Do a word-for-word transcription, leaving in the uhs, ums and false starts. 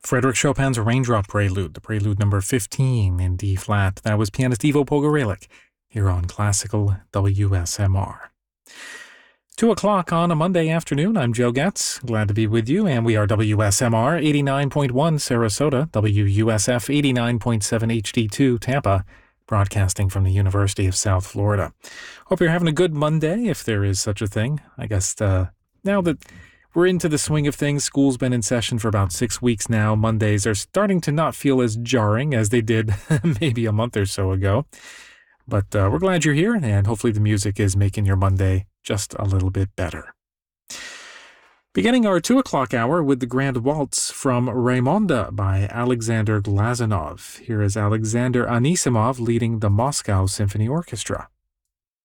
Frédéric Chopin's Raindrop Prelude, the prelude number fifteen in D-flat. That was pianist Ivo Pogorelik here on Classical W S M R. Two o'clock on a Monday afternoon. I'm Joe Getz. Glad to be with you, and we are W S M R eighty-nine point one Sarasota, W U S F eighty-nine point seven H D two Tampa, broadcasting from the University of South Florida. Hope you're having a good Monday, if there is such a thing. I guess uh, now that we're into the swing of things, school's been in session for about six weeks now. Mondays are starting to not feel as jarring as they did maybe a month or so ago. But uh, we're glad you're here, and hopefully the music is making your Monday just a little bit better. Beginning our two o'clock hour with the Grand Waltz from Raymonda by Alexander Glazunov. Here is Alexander Anisimov leading the Moscow Symphony Orchestra.